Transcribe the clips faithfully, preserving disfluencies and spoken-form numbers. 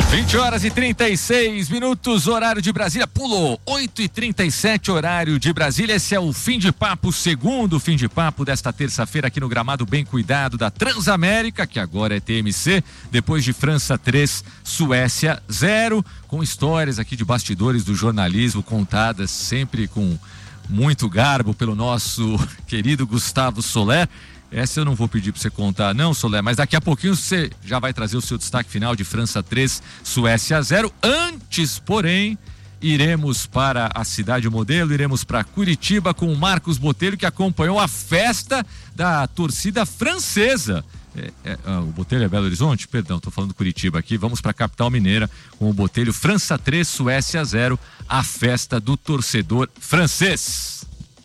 vinte horas e trinta e seis minutos, horário de Brasília, pulou, oito e trinta e sete, horário de Brasília. Esse é o Fim de Papo, segundo Fim de Papo desta terça-feira aqui no gramado bem cuidado da Transamérica, que agora é T M C, depois de França três, Suécia zero, com histórias aqui de bastidores do jornalismo contadas sempre com muito garbo pelo nosso querido Gustavo Soler. Essa eu não vou pedir para você contar não, Soler, mas daqui a pouquinho você já vai trazer o seu destaque final de França três, Suécia zero. Antes, porém, iremos para a cidade modelo, iremos para Curitiba com o Marcos Botelho, que acompanhou a festa da torcida francesa. É, é, ah, o Botelho é Belo Horizonte? Perdão, estou falando Curitiba aqui. Vamos para a capital mineira com o Botelho. França três, Suécia zero, a festa do torcedor francês.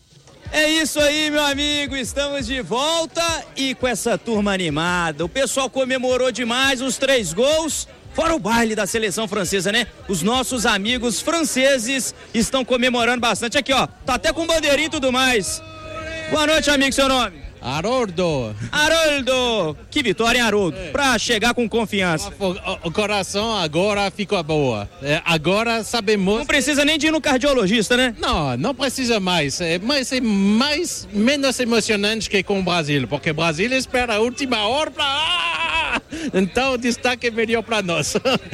É isso aí, meu amigo, estamos de volta e com essa turma animada. O pessoal comemorou demais os três gols, fora o baile da seleção francesa, né? Os nossos amigos franceses estão comemorando bastante. Aqui, ó, tá até com bandeirinha e tudo mais. Boa noite, amigo, seu nome? Haroldo. Haroldo. Que vitória, hein, Haroldo? É. Pra chegar com confiança. O, o coração agora ficou boa. É, agora sabemos... Não precisa nem de ir no cardiologista, né? Não, não precisa mais. É, mas é mais, menos emocionante que com o Brasil, porque o Brasil espera a última hora pra... Então o destaque é melhor para nós.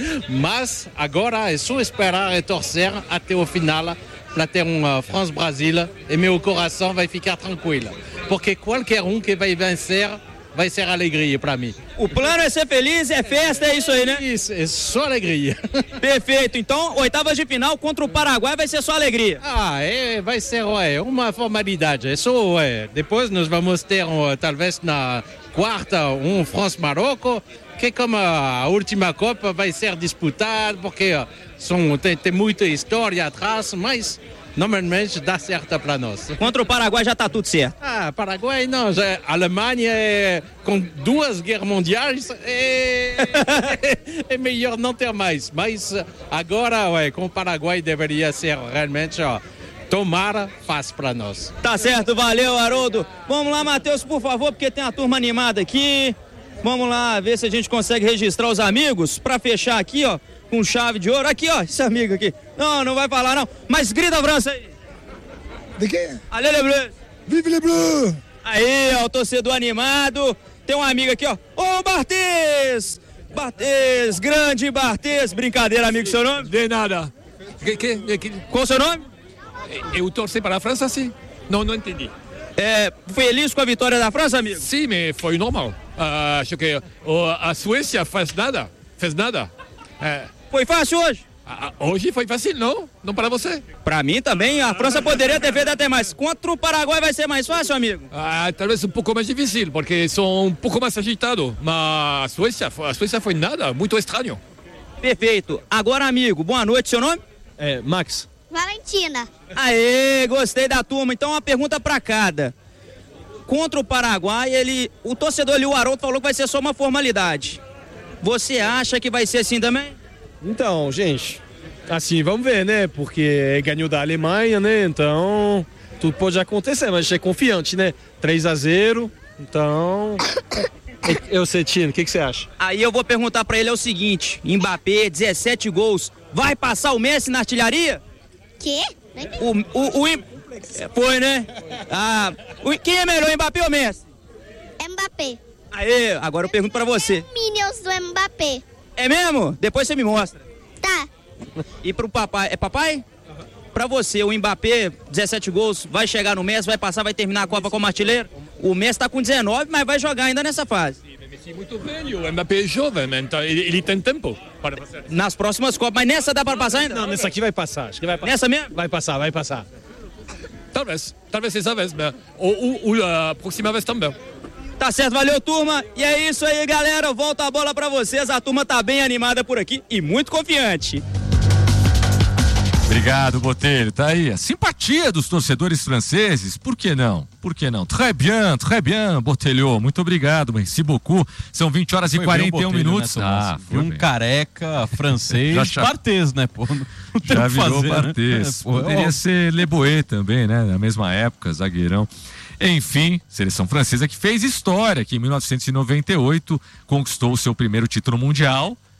Mas agora é só esperar e torcer até o final para ter um France-Brasil e meu coração vai ficar tranquilo. Porque qualquer um que vai vencer vai ser alegria para mim. O plano é ser feliz, é festa, é isso aí, né? Isso, é só alegria. Perfeito, então oitavas de final contra o Paraguai vai ser só alegria. Ah, é, vai ser ué, uma formalidade, é só, ué. Depois nós vamos ter talvez na quarta um France-Marrocos, que como a última Copa vai ser disputada, porque são, tem, tem muita história atrás, mas... normalmente dá certo para nós. Contra o Paraguai já tá tudo certo. Ah, Paraguai não, já, a Alemanha é, com duas guerras mundiais é, é melhor não ter mais, mas agora ué, com o Paraguai deveria ser realmente, ó, tomara fácil para nós. Tá certo, valeu, Haroldo. Vamos lá, Matheus, por favor, porque tem a turma animada aqui. Vamos lá ver se a gente consegue registrar os amigos para fechar aqui, ó, com chave de ouro. Aqui, ó, esse amigo aqui. Não, não vai falar não. Mas grita a França aí. De quê? Allez les bleus. Vive les bleus. Aí, ó, o torcedor animado. Tem um amigo aqui, ó. Ô, Barthez. Barthez, grande Barthez. Brincadeira, amigo, seu nome? De nada. Que, que, que... Qual o seu nome? Eu torci para a França, sim. Não, não entendi. É, feliz com a vitória da França, amigo? Sim, mas foi normal. Uh, acho que uh, a Suécia fez nada. Fez nada. É. Foi fácil hoje? Hoje foi fácil, não? Não para você? Para mim também, a França poderia ter feito até mais. Contra o Paraguai vai ser mais fácil, amigo? Ah, talvez um pouco mais difícil, porque são um pouco mais agitados. Mas a Suécia, a Suécia foi nada, muito estranho. Perfeito. Agora, amigo, boa noite, seu nome? É, Max. Valentina. Aê, gostei da turma. Então, uma pergunta para cada. Contra o Paraguai, ele, o torcedor ali, o Haroldo, falou que vai ser só uma formalidade. Você acha que vai ser assim também? Então, gente, assim, vamos ver, né? Porque ganhou da Alemanha, né? Então, tudo pode acontecer, mas a gente é confiante, né? três a zero, então... Eu sei, Tino, o que, que você acha? Aí eu vou perguntar pra ele é o seguinte, Mbappé, dezessete gols, vai passar o Messi na artilharia? Quê? O, o, o, foi, né? Ah, o, quem é melhor, Mbappé ou Messi? Mbappé. Aê, agora eu pergunto pra você. Minions do Mbappé. É mesmo? Depois você me mostra. Tá. E pro papai, é papai? Uhum. Pra você, o Mbappé, dezessete gols, vai chegar no Messi, vai passar, vai terminar a Copa como artilheiro? O Messi tá com dezenove, mas vai jogar ainda nessa fase. Sim, o Messi é muito velho, o Mbappé é jovem, então ele, ele tem tempo para passar. Nas próximas Copas, mas nessa dá para passar ainda? Não, nessa aqui vai passar, acho que vai passar. Nessa mesmo? Vai passar, vai passar. Talvez, talvez essa vez, mas ou, ou a próxima vez também. Tá certo, valeu, turma. E é isso aí, galera. Volta a bola pra vocês. A turma tá bem animada por aqui e muito confiante. Obrigado, Botelho. Tá aí a simpatia dos torcedores franceses. Por que não? Por que não? Très bien, très bien, Botelho. Muito obrigado, merci beaucoup. São vinte horas e quarenta e um minutos. Né, ah, um bem. Careca francês. Barthez, né, pô? Não já virou Barthez. Né? Poderia oh. ser Leboé também, né? Na mesma época, zagueirão. Enfim, seleção francesa que fez história, que em mil novecentos e noventa e oito conquistou o seu primeiro título mundial.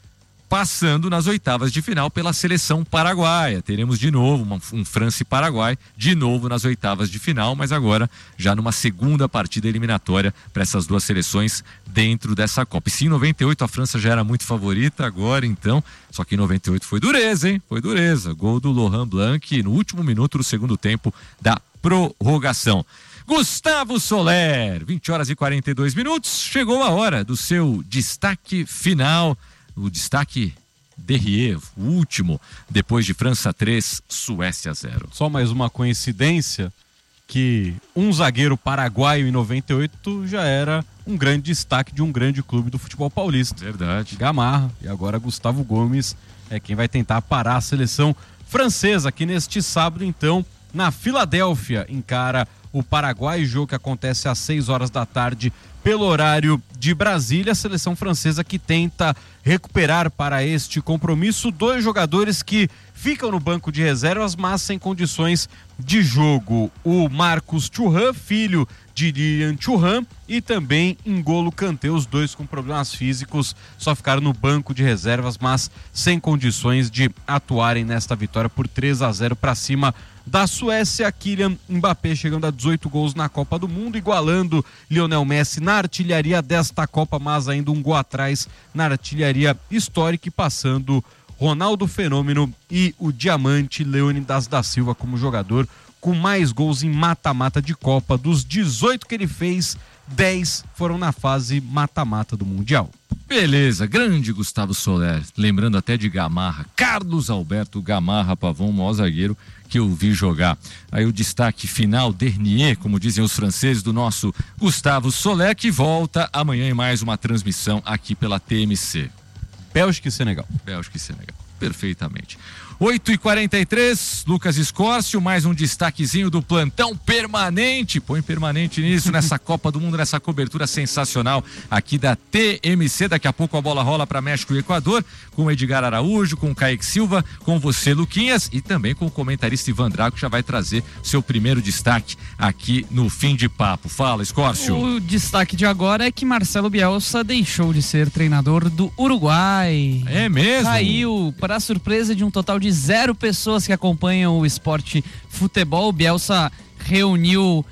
passando nas oitavas de final pela seleção paraguaia. Teremos de novo uma, um França e Paraguai, de novo nas oitavas de final, mas agora já numa segunda partida eliminatória para essas duas seleções dentro dessa Copa. E sim, em noventa e oito a França já era muito favorita, agora então, só que em noventa e oito foi dureza, hein? Foi dureza. Gol do Laurent Blanc no último minuto do segundo tempo da prorrogação. Gustavo Soler, vinte horas e quarenta e dois minutos, chegou a hora do seu destaque final, o destaque Derrier, o último, depois de França três, Suécia zero. Só mais uma coincidência que um zagueiro paraguaio em noventa e oito já era um grande destaque de um grande clube do futebol paulista. Verdade. Gamarra, e agora Gustavo Gomes é quem vai tentar parar a seleção francesa, que neste sábado então, na Filadélfia, encara o Paraguai, jogo que acontece às seis horas da tarde pelo horário de Brasília. A seleção francesa que tenta recuperar para este compromisso dois jogadores que ficam no banco de reservas, mas sem condições de jogo. O Marcus Thuram, filho de Lilian Thuram, e também N'Golo Kanté, os dois com problemas físicos, só ficaram no banco de reservas, mas sem condições de atuarem nesta vitória por três a zero para cima da Suécia. Kylian Mbappé chegando a dezoito gols na Copa do Mundo, igualando Lionel Messi na artilharia desta Copa, mas ainda um gol atrás na artilharia histórica, e passando Ronaldo Fenômeno e o diamante Leônidas da Silva como jogador com mais gols em mata-mata de Copa. Dos dezoito que ele fez, dez foram na fase mata-mata do Mundial. Beleza, grande Gustavo Soler, lembrando até de Gamarra, Carlos Alberto Gamarra Pavão, o maior zagueiro que eu vi jogar. Aí o destaque final, dernier, como dizem os franceses, do nosso Gustavo Soler, que volta amanhã em mais uma transmissão aqui pela T M C. Bélgica e Senegal. Bélgica e Senegal, perfeitamente. oito e quarenta e três, Lucas Escórcio, mais um destaquezinho do plantão permanente, põe permanente nisso, nessa Copa do Mundo, nessa cobertura sensacional aqui da T M C. Daqui a pouco a bola rola para México e Equador, com o Edgar Araújo, com o Kaique Silva, com você, Luquinhas, e também com o comentarista Ivan Drago, que já vai trazer seu primeiro destaque aqui no Fim de Papo. Fala, Escórcio. O destaque de agora é que Marcelo Bielsa deixou de ser treinador do Uruguai. É mesmo? Saiu, para a surpresa de um total de zero pessoas que acompanham o esporte futebol. O Bielsa reuniu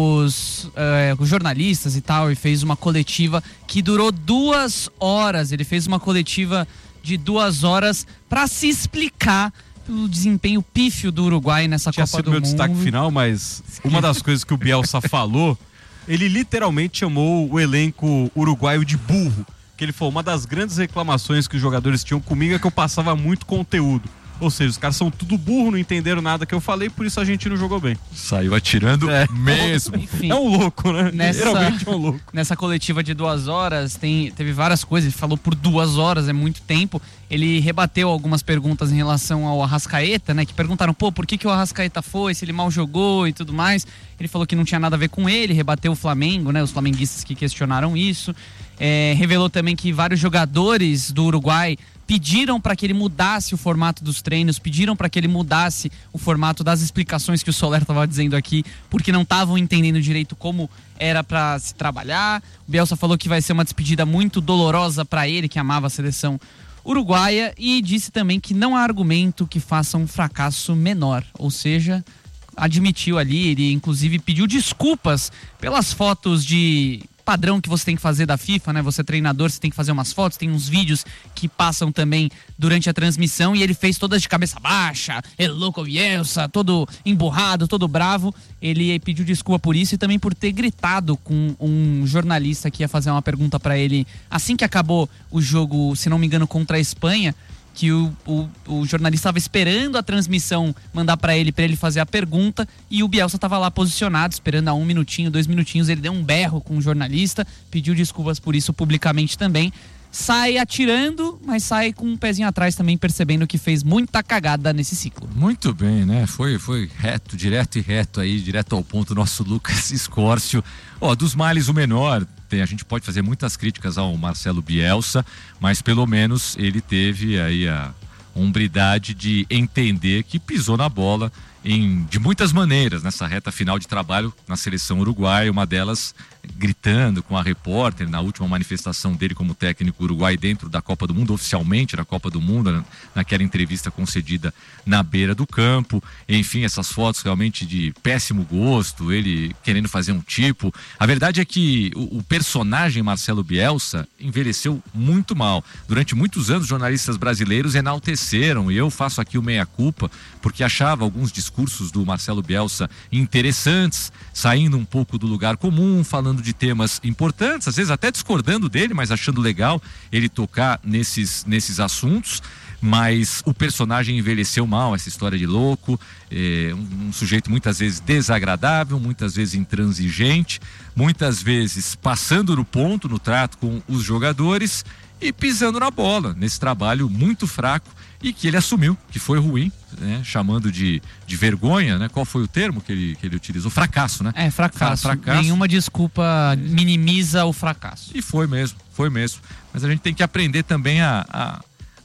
os, eh, os jornalistas e tal e fez uma coletiva que durou duas horas. Ele fez uma coletiva de duas horas para se explicar pelo desempenho pífio do Uruguai nessa Tinha Copa sido do meu Mundo. destaque final, mas uma das coisas que o Bielsa falou, ele literalmente chamou o elenco uruguaio de burro. Que ele falou, uma das grandes reclamações que os jogadores tinham comigo é que eu passava muito conteúdo. Ou seja, os caras são tudo burro, não entenderam nada que eu falei, por isso a gente não jogou bem. Saiu atirando é. mesmo. Enfim, é um louco, né? Nessa, Realmente é um louco. Nessa coletiva de duas horas, tem, teve várias coisas. Ele falou por duas horas, é muito tempo. Ele rebateu algumas perguntas em relação ao Arrascaeta, né? Que perguntaram, pô, por que, que o Arrascaeta foi, se ele mal jogou e tudo mais. Ele falou que não tinha nada a ver com ele, rebateu o Flamengo, né? Os flamenguistas que questionaram isso. É, revelou também que vários jogadores do Uruguai pediram para que ele mudasse o formato dos treinos, pediram para que ele mudasse o formato das explicações que o Soler estava dizendo aqui, porque não estavam entendendo direito como era para se trabalhar. O Bielsa falou que vai ser uma despedida muito dolorosa para ele, que amava a seleção uruguaia, e disse também que não há argumento que faça um fracasso menor, ou seja, admitiu ali, ele inclusive pediu desculpas pelas fotos de padrão que você tem que fazer da FIFA, né? Você é treinador, você tem que fazer umas fotos, tem uns vídeos que passam também durante a transmissão, e ele fez todas de cabeça baixa, ele louco Bielsa, todo emburrado, todo bravo. Ele pediu desculpa por isso e também por ter gritado com um jornalista que ia fazer uma pergunta para ele assim que acabou o jogo, se não me engano, contra a Espanha, que o, o, o jornalista estava esperando a transmissão mandar para ele, para ele fazer a pergunta, e o Bielsa estava lá posicionado, esperando há um minutinho, dois minutinhos. Ele deu um berro com o jornalista, pediu desculpas por isso publicamente também. Sai atirando, mas sai com um pezinho atrás também, percebendo que fez muita cagada nesse ciclo. Muito bem, né? Foi, foi reto, direto e reto aí, direto ao ponto, nosso Lucas Escórcio. Ó, dos males o menor, tem, a gente pode fazer muitas críticas ao Marcelo Bielsa, mas pelo menos ele teve aí a hombridade de entender que pisou na bola em, de muitas maneiras nessa reta final de trabalho na seleção uruguaia, uma delas gritando com a repórter na última manifestação dele como técnico uruguai dentro da Copa do Mundo, oficialmente da Copa do Mundo, naquela entrevista concedida na beira do campo. Enfim, essas fotos realmente de péssimo gosto, ele querendo fazer um tipo. A verdade é que o, o personagem Marcelo Bielsa envelheceu muito mal. Durante muitos anos, jornalistas brasileiros enalteceram, e eu faço aqui o meia-culpa, porque achava alguns discursos do Marcelo Bielsa interessantes, saindo um pouco do lugar comum, falando de temas importantes, às vezes até discordando dele, mas achando legal ele tocar nesses, nesses assuntos. Mas o personagem envelheceu mal, essa história de louco, é, um, um sujeito muitas vezes desagradável, muitas vezes intransigente, muitas vezes passando no ponto no trato com os jogadores e pisando na bola, nesse trabalho muito fraco e que ele assumiu, que foi ruim, né? Chamando de, de vergonha, né? Qual foi o termo que ele, que ele utilizou? Fracasso, né? É, fracasso. fracasso. Nenhuma desculpa minimiza o fracasso. E foi mesmo, foi mesmo. Mas a gente tem que aprender também a... a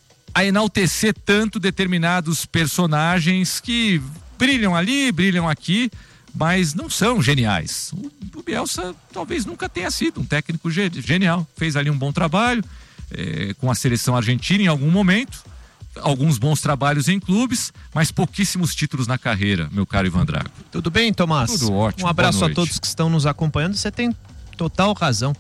a enaltecer tanto determinados personagens que brilham ali, brilham aqui, mas não são geniais. O Bielsa talvez nunca tenha sido um técnico genial. Fez ali um bom trabalho é, com a seleção argentina em algum momento, alguns bons trabalhos em clubes, mas pouquíssimos títulos na carreira, meu caro Ivan Drago. Tudo bem, Tomás? Tudo ótimo. Um abraço a todos que estão nos acompanhando. Você tem total razão.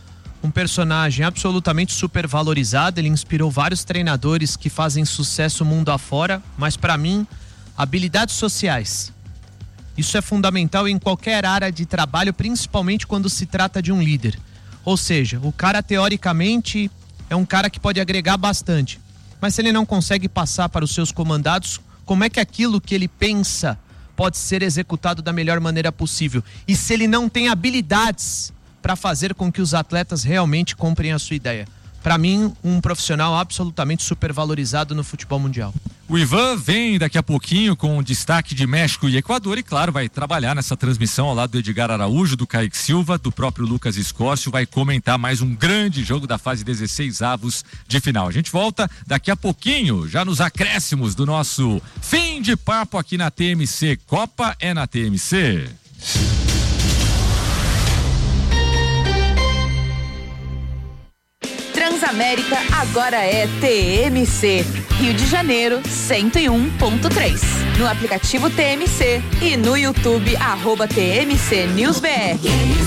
Um personagem absolutamente supervalorizado, ele inspirou vários treinadores que fazem sucesso mundo afora, mas para mim, habilidades sociais. Isso é fundamental em qualquer área de trabalho, principalmente quando se trata de um líder. Ou seja, o cara teoricamente é um cara que pode agregar bastante, mas se ele não consegue passar para os seus comandados, como é que aquilo que ele pensa pode ser executado da melhor maneira possível? E se ele não tem habilidades para fazer com que os atletas realmente comprem a sua ideia? Para mim, um profissional absolutamente supervalorizado no futebol mundial. O Ivan vem daqui a pouquinho com destaque de México e Equador e, claro, vai trabalhar nessa transmissão ao lado do Edgar Araújo, do Kaique Silva, do próprio Lucas Escócio, vai comentar mais um grande jogo da fase dezesseis avos de final. A gente volta daqui a pouquinho, já nos acréscimos do nosso fim de papo aqui na T M C. Copa é na T M C. Transamérica agora é T M C. Rio de Janeiro, cento e um ponto três. No aplicativo T M C e no YouTube, arroba T M C News B R.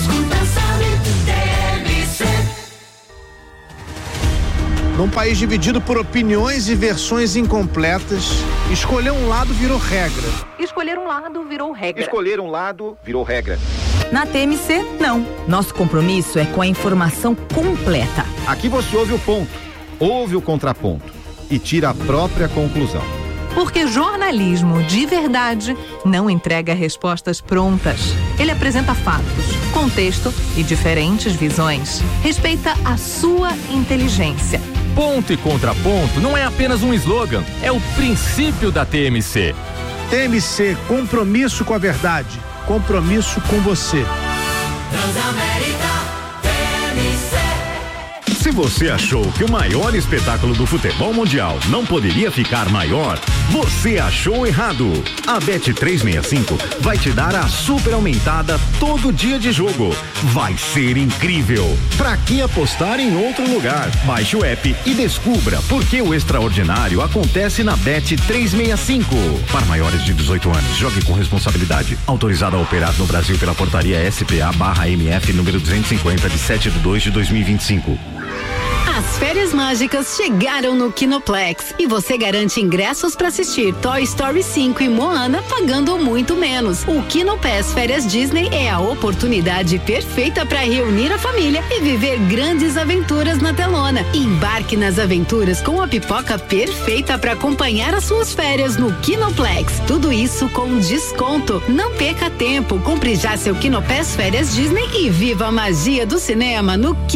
Num país dividido por opiniões e versões incompletas, escolher um lado virou regra. Escolher um lado virou regra. Escolher um lado virou regra. Na T M C, não. Nosso compromisso é com a informação completa. Aqui você ouve o ponto, ouve o contraponto e tira a própria conclusão. Porque jornalismo de verdade não entrega respostas prontas. Ele apresenta fatos, contexto e diferentes visões. Respeita a sua inteligência. Ponto e contraponto não é apenas um slogan, é o princípio da T M C. T M C, compromisso com a verdade, compromisso com você. Transamérica T M C. Se você achou que o maior espetáculo do futebol mundial não poderia ficar maior, você achou errado. A Bet trezentos e sessenta e cinco vai te dar a super aumentada todo dia de jogo. Vai ser incrível. Pra que apostar em outro lugar? Baixe o app e descubra por que o extraordinário acontece na Bet trezentos e sessenta e cinco. Para maiores de dezoito anos, jogue com responsabilidade. Autorizado a operar no Brasil pela portaria S P A barra M F número duzentos e cinquenta de sete de dois de dois mil e vinte e cinco. As férias mágicas chegaram no Kinoplex e você garante ingressos para assistir Toy Story cinco e Moana pagando muito menos. O Kinopass Férias Disney é a oportunidade perfeita para reunir a família e viver grandes aventuras na telona. Embarque nas aventuras com a pipoca perfeita para acompanhar as suas férias no Kinoplex. Tudo isso com desconto. Não perca tempo, compre já seu Kinopass Férias Disney e viva a magia do cinema no